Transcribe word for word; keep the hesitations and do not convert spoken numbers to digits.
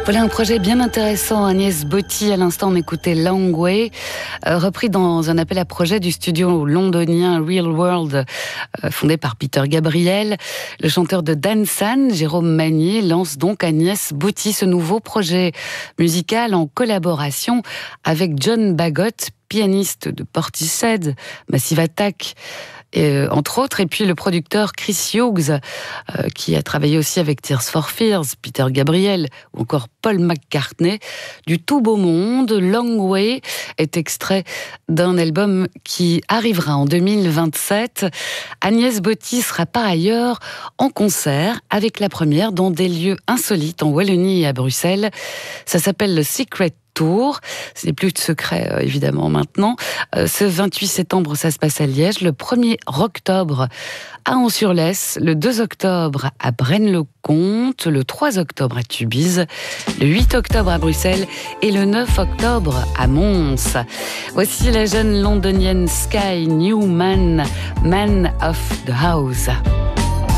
Voilà un projet bien intéressant. Agnès Botti, à l'instant, on écoutait Long Way, euh, repris dans un appel à projet du studio londonien Real World, euh, fondé par Peter Gabriel. Le chanteur de Dansan, Jérôme Magnier, lance donc Agnès Botti, ce nouveau projet musical en collaboration avec John Bagot, pianiste de Portishead, Massive Attack, et, entre autres, et puis le producteur Chris Hughes, euh, qui a travaillé aussi avec Tears for Fears, Peter Gabriel ou encore Paul McCartney. Du tout beau monde, Long Way est extrait d'un album qui arrivera en deux mille vingt-sept. Agnès Botti sera par ailleurs en concert avec la première dans des lieux insolites en Wallonie et à Bruxelles. Ça s'appelle le Secret Tour. Ce n'est plus de secret, euh, évidemment, maintenant. Euh, ce vingt-huit septembre, ça se passe à Liège. Le premier octobre à Ans-sur-Lesse. Le deux octobre à Braine-le-Comte. Le trois octobre à Tubize. Le huit octobre à Bruxelles. Et le neuf octobre à Mons. Voici la jeune londonienne Sky Newman, Man of the House.